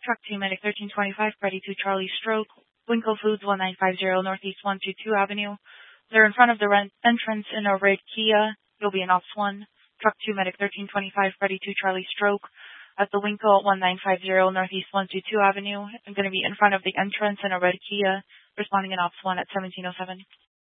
Truck 2 Medic 1325, ready to Charlie Stroke, Winkle Foods 1950 Northeast 122 Avenue. They're in front of the entrance in a red Kia. You'll be in ops 1. Truck 2 Medic 1325, ready to Charlie Stroke at the Winkle 1950 Northeast 122 Avenue. I'm going to be in front of the entrance in a red Kia, responding in ops 1 at 1707.